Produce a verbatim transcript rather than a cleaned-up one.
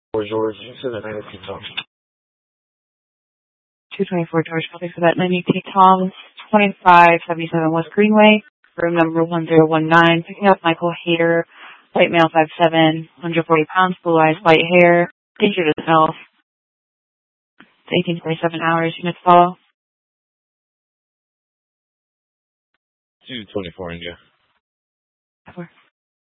for George, you said the ninety-two Tom. two twenty-four George, copy for that ninety-two Tom, twenty-five seventy-seven West Greenway, room number one zero one nine, picking up Michael Hayter, white male five seven, one hundred forty pounds, blue eyes, white hair, danger to self. eighteen twenty-seven hours, units follow. two twenty-four India. Four.